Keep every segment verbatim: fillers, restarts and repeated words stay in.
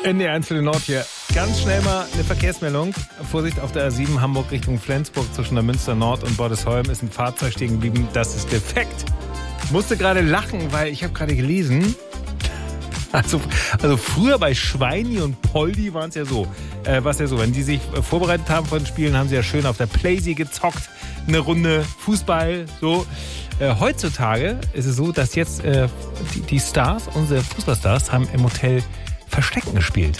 N D R eins für den Nord hier. Ganz schnell mal eine Verkehrsmeldung. Vorsicht auf der A sieben Hamburg Richtung Flensburg zwischen der Münster Nord und Bordesholm ist ein Fahrzeug stehen geblieben. Das ist defekt. Musste gerade lachen, weil ich habe gerade gelesen, also, also früher bei Schweini und Poldi waren es ja so, äh, war es ja so, wenn die sich äh, vorbereitet haben vor den Spielen, haben sie ja schön auf der Playsee gezockt, eine Runde Fußball, so. Äh, heutzutage ist es so, dass jetzt äh, die, die Stars, unsere Fußballstars, haben im Hotel Verstecken gespielt.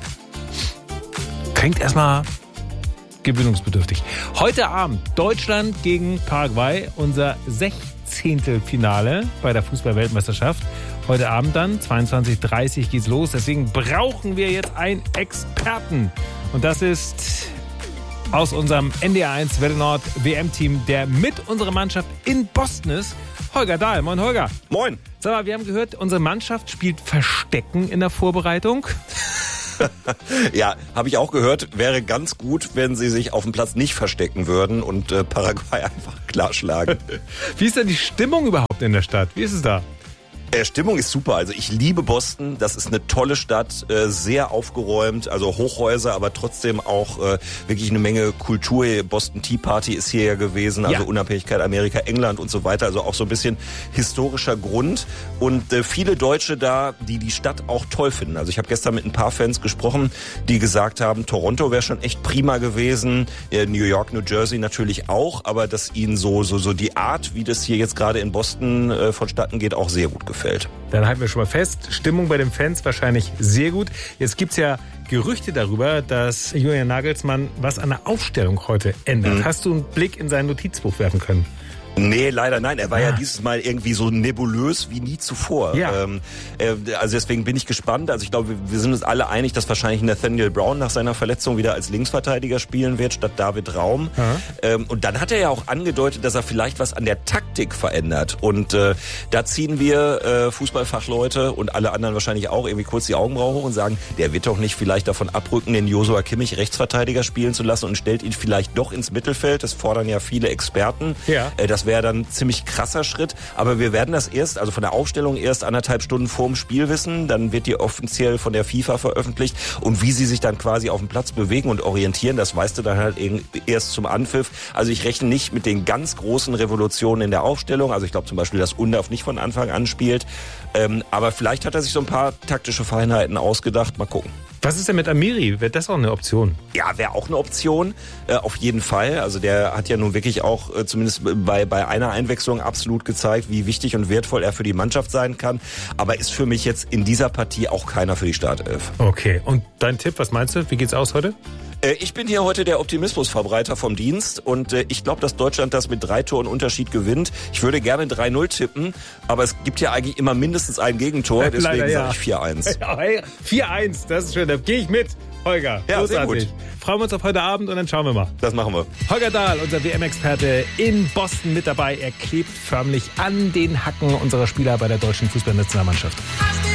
Klingt erstmal gewöhnungsbedürftig. Heute Abend Deutschland gegen Paraguay, unser Sechzehntelfinale bei der Fußball-Weltmeisterschaft. Heute Abend dann, zweiundzwanzig Uhr dreißig geht's los. Deswegen brauchen wir jetzt einen Experten. Und das ist aus unserem N D R eins Welle Nord W M-Team, der mit unserer Mannschaft in Boston ist. Holger Dahl. Moin, Holger. Moin. Sag mal, wir haben gehört, unsere Mannschaft spielt Verstecken in der Vorbereitung. Ja, habe ich auch gehört. Wäre ganz gut, wenn sie sich auf dem Platz nicht verstecken würden und äh, Paraguay einfach klarschlagen. Wie ist denn die Stimmung überhaupt in der Stadt? Wie ist es da? Äh, Stimmung ist super. Also ich liebe Boston. Das ist eine tolle Stadt, äh, sehr aufgeräumt, also Hochhäuser, aber trotzdem auch äh, wirklich eine Menge Kultur. Boston Tea Party ist hier ja gewesen, also ja. Unabhängigkeit Amerika, England und so weiter. Also auch so ein bisschen historischer Grund. Und äh, viele Deutsche da, die die Stadt auch toll finden. Also ich habe gestern mit ein paar Fans gesprochen, die gesagt haben, Toronto wäre schon echt prima gewesen, äh, New York, New Jersey natürlich auch, aber dass ihnen so so so die Art, wie das hier jetzt gerade in Boston äh, vonstatten geht, auch sehr gut gefällt. Fällt. Dann halten wir schon mal fest, Stimmung bei den Fans wahrscheinlich sehr gut. Jetzt gibt es ja Gerüchte darüber, dass Julian Nagelsmann was an der Aufstellung heute ändert. Mhm. Hast du einen Blick in sein Notizbuch werfen können? Nee, leider nein. Er war ah. ja dieses Mal irgendwie so nebulös wie nie zuvor. Ja. Ähm, äh, also deswegen bin ich gespannt. Also ich glaube, wir, wir sind uns alle einig, dass wahrscheinlich Nathaniel Brown nach seiner Verletzung wieder als Linksverteidiger spielen wird, statt David Raum. Ähm, und dann hat er ja auch angedeutet, dass er vielleicht was an der Taktik verändert. Und äh, da ziehen wir äh, Fußballfachleute und alle anderen wahrscheinlich auch irgendwie kurz die Augenbrauen hoch und sagen, der wird doch nicht vielleicht davon abrücken, den Joshua Kimmich Rechtsverteidiger spielen zu lassen und stellt ihn vielleicht doch ins Mittelfeld. Das fordern ja viele Experten. Ja. Äh, das wäre dann ein ziemlich krasser Schritt. Aber wir werden das erst, also von der Aufstellung erst anderthalb Stunden vorm Spiel wissen. Dann wird die offiziell von der FIFA veröffentlicht. Und wie sie sich dann quasi auf dem Platz bewegen und orientieren, das weißt du dann halt erst zum Anpfiff. Also ich rechne nicht mit den ganz großen Revolutionen in der Aufstellung. Also ich glaube zum Beispiel, dass Undav nicht von Anfang an spielt. Ähm, aber vielleicht hat er sich so ein paar taktische Feinheiten ausgedacht. Mal gucken. Was ist denn mit Amiri? Wäre das auch eine Option? Ja, wäre auch eine Option, äh, auf jeden Fall. Also der hat ja nun wirklich auch äh, zumindest bei bei einer Einwechslung absolut gezeigt, wie wichtig und wertvoll er für die Mannschaft sein kann. Aber ist für mich jetzt in dieser Partie auch keiner für die Startelf. Okay, und dein Tipp, was meinst du? Wie geht's aus heute? Äh, ich bin hier heute der Optimismusverbreiter vom Dienst und äh, ich glaube, dass Deutschland das mit drei Toren Unterschied gewinnt. Ich würde gerne drei null tippen, aber es gibt ja eigentlich immer mindestens ein Gegentor, deswegen Leider, ja. sage ich vier eins. Ja, hey, vier eins, das ist schön, da gehe ich mit. Holger, ja, großartig. sehr gut. Freuen wir uns auf heute Abend und dann schauen wir mal. Das machen wir. Holger Dahl, unser W M-Experte in Boston mit dabei. Er klebt förmlich an den Hacken unserer Spieler bei der deutschen Fußballnationalmannschaft.